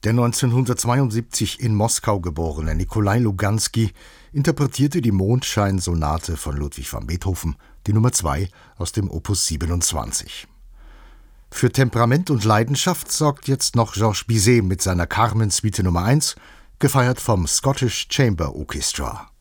Der 1972 in Moskau geborene Nikolai Luganski interpretierte die Mondscheinsonate von Ludwig van Beethoven, die Nummer 2 aus dem Opus 27. Für Temperament und Leidenschaft sorgt jetzt noch Georges Bizet mit seiner Carmen Suite Nummer 1, gefeiert vom Scottish Chamber Orchestra.